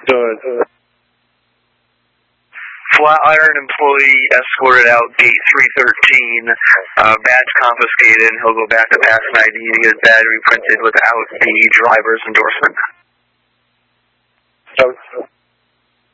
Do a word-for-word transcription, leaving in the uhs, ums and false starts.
Good. Flatiron employee escorted out gate three thirteen, uh, badge confiscated, and he'll go back to Pass I D to get his badge reprinted without the driver's endorsement. So,